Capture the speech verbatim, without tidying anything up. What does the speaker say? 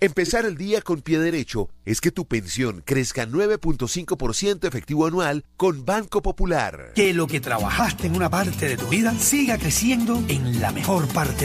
Empezar el día con pie derecho es que tu pensión crezca nueve punto cinco por ciento efectivo anual con Banco Popular. Que lo que trabajaste en una parte de tu vida siga creciendo en la mejor parte